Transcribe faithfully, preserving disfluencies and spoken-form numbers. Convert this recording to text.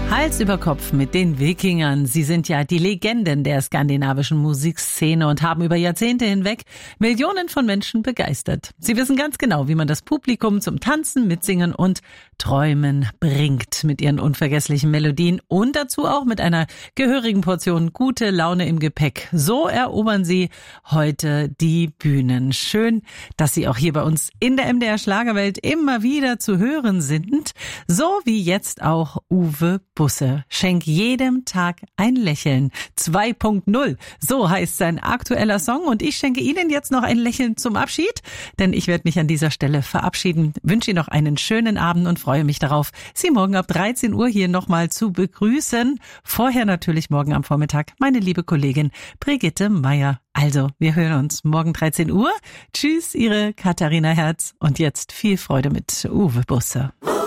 Hals über Kopf mit den Wikingern. Sie sind ja die Legenden der skandinavischen Musikszene und haben über Jahrzehnte hinweg Millionen von Menschen begeistert. Sie wissen ganz genau, wie man das Publikum zum Tanzen, Mitsingen und Träumen bringt mit ihren unvergesslichen Melodien und dazu auch mit einer gehörigen Portion gute Laune im Gepäck. So erobern sie heute die Bühnen. Schön, dass sie auch hier bei uns in der M D R Schlagerwelt immer wieder zu hören sind. So wie jetzt auch Uwe Busse. Schenk jedem Tag ein Lächeln. zwei Punkt null. So heißt sein aktueller Song und ich schenke Ihnen jetzt noch ein Lächeln zum Abschied, denn ich werde mich an dieser Stelle verabschieden. Wünsche Ihnen noch einen schönen Abend und freue mich darauf, Sie morgen ab dreizehn Uhr hier nochmal zu begrüßen. Vorher natürlich morgen am Vormittag meine liebe Kollegin Brigitte Meier. Also, wir hören uns morgen dreizehn Uhr. Tschüss, Ihre Katharina Herz und jetzt viel Freude mit Uwe Busse.